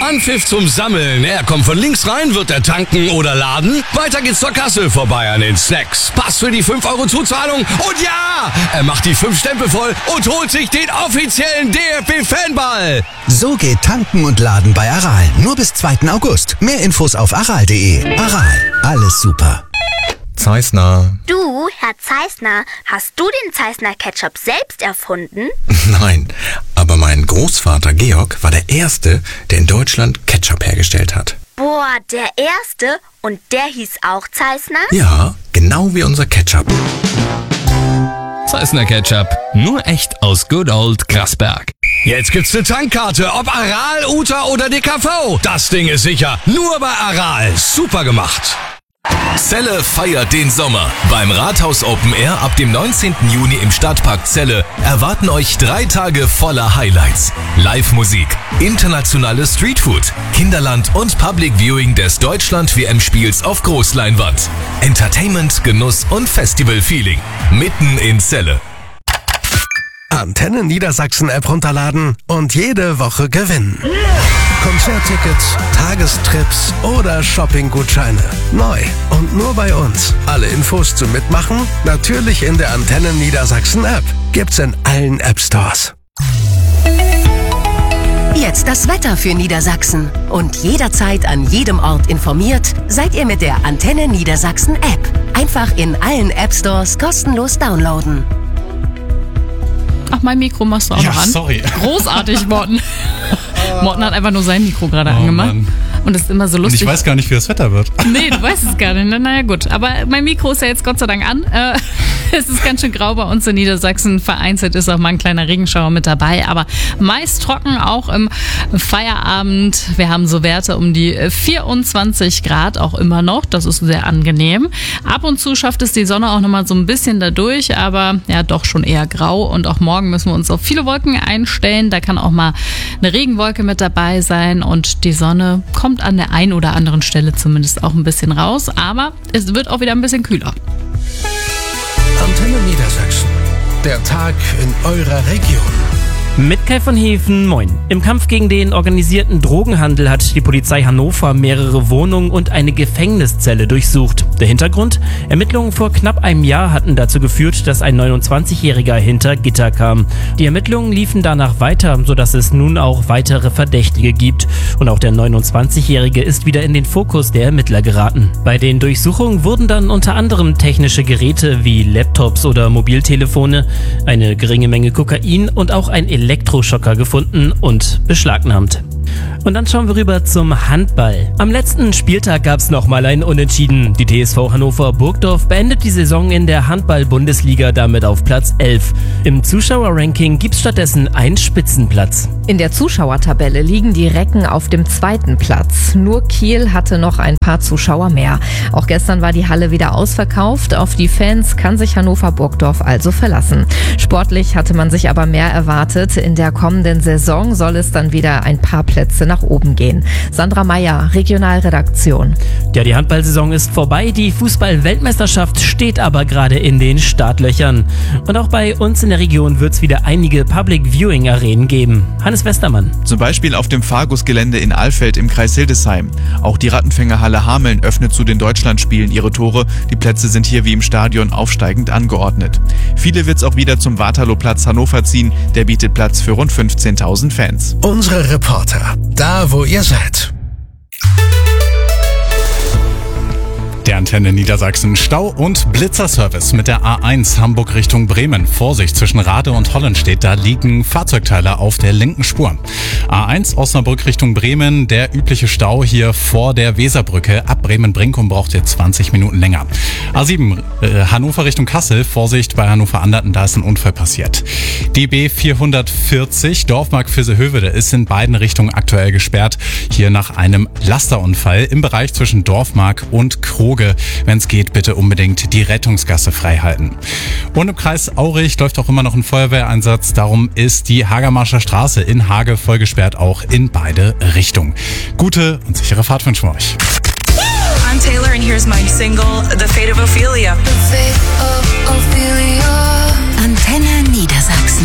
Anpfiff zum Sammeln. Er kommt von links rein, wird er tanken oder laden. Weiter geht's zur Kasse, vorbei an den Snacks. Pass für die 5 € Zuzahlung. Und ja, er macht die 5 Stempel voll und holt sich den offiziellen DFB-Fanball. So geht Tanken und Laden bei Aral. Nur bis 2. August. Mehr Infos auf aral.de. Aral, alles super. Zeissner. Du, Herr Zeissner, hast du den Zeissner Ketchup selbst erfunden? Nein, aber mein Großvater Georg war der Erste, der in Deutschland Ketchup hergestellt hat. Boah, der Erste? Und der hieß auch Zeissner? Ja, genau wie unser Ketchup. Zeissner Ketchup, nur echt aus Good Old Grasberg. Jetzt gibt's eine Tankkarte, ob Aral, Uta oder DKV. Das Ding ist sicher, nur bei Aral. Super gemacht. Celle feiert den Sommer. Beim Rathaus Open Air ab dem 19. Juni im Stadtpark Celle erwarten euch 3 Tage voller Highlights. Live-Musik, internationales Streetfood, Kinderland und Public Viewing des Deutschland-WM-Spiels auf Großleinwand. Entertainment, Genuss und Festival-Feeling. Mitten in Celle. Antenne Niedersachsen App runterladen und jede Woche gewinnen. Konzerttickets, Tagestrips oder Shoppinggutscheine. Neu und nur bei uns. Alle Infos zum Mitmachen natürlich in der Antenne Niedersachsen App. Gibt's in allen App Stores. Jetzt das Wetter für Niedersachsen. Und jederzeit an jedem Ort informiert seid ihr mit der Antenne Niedersachsen App. Einfach in allen App Stores kostenlos downloaden. Ach, mein Mikro machst du auch noch an? Sorry. Großartig, Morten. Morten hat einfach nur sein Mikro gerade angemacht. Mann. Und das ist immer so lustig. Und ich weiß gar nicht, wie das Wetter wird. Nee, du weißt es gar nicht. Naja, gut. Aber mein Mikro ist ja jetzt Gott sei Dank an. Es ist ganz schön grau bei uns in Niedersachsen. Vereinzelt ist auch mal ein kleiner Regenschauer mit dabei. Aber meist trocken, auch im Feierabend. Wir haben so Werte um die 24 Grad auch immer noch. Das ist sehr angenehm. Ab und zu schafft es die Sonne auch nochmal so ein bisschen dadurch. Aber ja, doch schon eher grau. Und auch morgen müssen wir uns auf viele Wolken einstellen. Da kann auch mal eine Regenwolke mit dabei sein. Und die Sonne kommt an der einen oder anderen Stelle zumindest auch ein bisschen raus. Aber es wird auch wieder ein bisschen kühler. Antenne Niedersachsen. Der Tag in eurer Region. Mit Kai von Hefen, moin. Im Kampf gegen den organisierten Drogenhandel hat die Polizei Hannover mehrere Wohnungen und eine Gefängniszelle durchsucht. Der Hintergrund? Ermittlungen vor knapp einem Jahr hatten dazu geführt, dass ein 29-Jähriger hinter Gitter kam. Die Ermittlungen liefen danach weiter, sodass es nun auch weitere Verdächtige gibt. Und auch der 29-Jährige ist wieder in den Fokus der Ermittler geraten. Bei den Durchsuchungen wurden dann unter anderem technische Geräte wie Laptops oder Mobiltelefone, eine geringe Menge Kokain und auch ein Elektroschocker gefunden und beschlagnahmt. Und dann schauen wir rüber zum Handball. Am letzten Spieltag gab es nochmal ein Unentschieden. Die TSV Hannover Burgdorf beendet die Saison in der Handball-Bundesliga damit auf Platz 11. Im Zuschauerranking gibt es stattdessen einen Spitzenplatz. In der Zuschauertabelle liegen die Recken auf dem 2. Platz. Nur Kiel hatte noch ein paar Zuschauer mehr. Auch gestern war die Halle wieder ausverkauft. Auf die Fans kann sich Hannover Burgdorf also verlassen. Sportlich hatte man sich aber mehr erwartet. In der kommenden Saison soll es dann wieder ein paar Plätze nach oben gehen. Sandra Meyer, Regionalredaktion. Ja, die Handballsaison ist vorbei. Die Fußball-Weltmeisterschaft steht aber gerade in den Startlöchern. Und auch bei uns in der Region wird es wieder einige Public-Viewing-Arenen geben. Hannes Westermann. Zum Beispiel auf dem Fargus-Gelände in Alfeld im Kreis Hildesheim. Auch die Rattenfängerhalle Hameln öffnet zu den Deutschlandspielen ihre Tore. Die Plätze sind hier wie im Stadion aufsteigend angeordnet. Viele wird es auch wieder zum Waterlooplatz Hannover ziehen. Der bietet Platz für rund 15.000 Fans. Unsere Reporter, da wo ihr seid. Der Antenne Niedersachsen Stau- und Blitzerservice mit der A1 Hamburg Richtung Bremen. Vorsicht, zwischen Rade und Hollenstedt, da liegen Fahrzeugteile auf der linken Spur. A1 Osnabrück Richtung Bremen, der übliche Stau hier vor der Weserbrücke. Ab Bremen-Brinkum braucht ihr 20 Minuten länger. A7 Hannover Richtung Kassel, Vorsicht bei Hannover-Anderten, da ist ein Unfall passiert. Die B440 Dorfmark-Vissehövede ist in beiden Richtungen aktuell gesperrt. Hier nach einem Lasterunfall im Bereich zwischen Dorfmark und Kroge. Wenn es geht, bitte unbedingt die Rettungsgasse frei halten. Und im Kreis Aurich läuft auch immer noch ein Feuerwehreinsatz. Darum ist die Hagermarscher Straße in Hage voll gesperrt, auch in beide Richtungen. Gute und sichere Fahrt wünschen wir euch. I'm Taylor and here's my single, The Fate of Ophelia. The Fate of Ophelia.